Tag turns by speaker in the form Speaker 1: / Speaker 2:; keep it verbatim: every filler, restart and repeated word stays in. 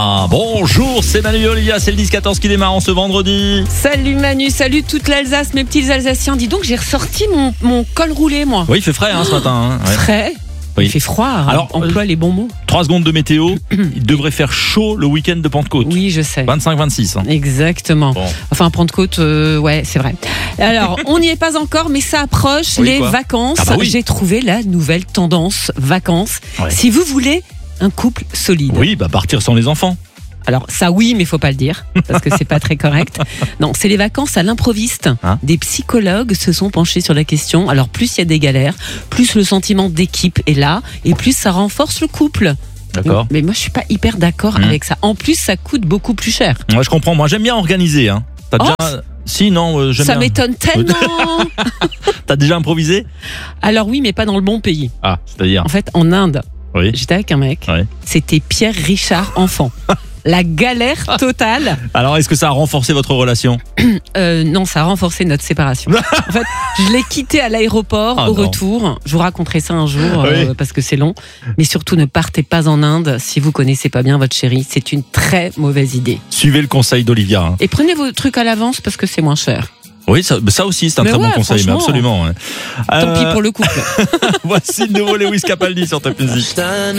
Speaker 1: Ah, bonjour, c'est Manu et Olivia, c'est le dix quatorze qui démarre en ce vendredi.
Speaker 2: Salut Manu, salut toute l'Alsace, mes petits Alsaciens. Dis donc, j'ai ressorti mon, mon col roulé, moi.
Speaker 1: Oui, il fait frais hein, ce matin. Hein. Ouais.
Speaker 2: Frais.
Speaker 1: Oui.
Speaker 2: Il fait froid,
Speaker 1: Alors,
Speaker 2: emploie euh, les bons mots.
Speaker 1: trois secondes de météo, il devrait faire chaud le week-end de Pentecôte.
Speaker 2: Oui, je sais.
Speaker 1: vingt-cinq vingt-six. Hein.
Speaker 2: Exactement.
Speaker 1: Bon.
Speaker 2: Enfin, Pentecôte, euh, ouais, c'est vrai. Alors, on n'y est pas encore, mais ça approche,
Speaker 1: oui,
Speaker 2: les
Speaker 1: quoi.
Speaker 2: vacances.
Speaker 1: Ah bah oui.
Speaker 2: J'ai trouvé la nouvelle tendance vacances.
Speaker 1: Ouais.
Speaker 2: Si vous voulez un couple solide.
Speaker 1: Oui, bah partir sans les enfants.
Speaker 2: Alors ça oui, mais faut pas le dire parce que c'est pas très correct. Non, c'est les vacances à l'improviste.
Speaker 1: Hein
Speaker 2: Des psychologues se sont penchés sur la question. Alors plus il y a des galères, plus le sentiment d'équipe est là et plus ça renforce le couple.
Speaker 1: D'accord.
Speaker 2: Mais moi je suis pas hyper d'accord
Speaker 1: Mmh.
Speaker 2: avec ça. En plus ça coûte beaucoup plus cher.
Speaker 1: Ouais, je comprends. Moi, j'aime bien organiser. Hein. T'as
Speaker 2: Oh,
Speaker 1: déjà... Si, non, euh, j'aime
Speaker 2: Ça
Speaker 1: bien.
Speaker 2: m'étonne tellement.
Speaker 1: T'as déjà improvisé?
Speaker 2: Alors oui, mais pas dans le bon pays.
Speaker 1: Ah, c'est-à-dire
Speaker 2: En fait, en Inde,
Speaker 1: Oui.
Speaker 2: j'étais avec un mec.
Speaker 1: Ouais.
Speaker 2: C'était Pierre Richard enfant. La galère totale.
Speaker 1: Alors, est-ce que ça a renforcé votre relation?
Speaker 2: Euh, non, ça a renforcé notre séparation. En fait, je l'ai quitté à l'aéroport
Speaker 1: Ah
Speaker 2: au
Speaker 1: non.
Speaker 2: retour. Je vous raconterai ça un jour euh,
Speaker 1: Oui.
Speaker 2: parce que c'est long. Mais surtout, ne partez pas en Inde si vous connaissez pas bien votre chérie. C'est une très mauvaise idée.
Speaker 1: Suivez le conseil d'Olivia. Hein.
Speaker 2: Et prenez vos trucs à l'avance parce que c'est moins cher.
Speaker 1: Oui, ça, ça aussi, c'est un
Speaker 2: Mais
Speaker 1: très
Speaker 2: ouais,
Speaker 1: bon conseil, mais
Speaker 2: franchement.
Speaker 1: absolument. Ouais.
Speaker 2: Tant
Speaker 1: Euh,
Speaker 2: pis pour le couple.
Speaker 1: Voici le nouveau Lewis Capaldi sur Top Music.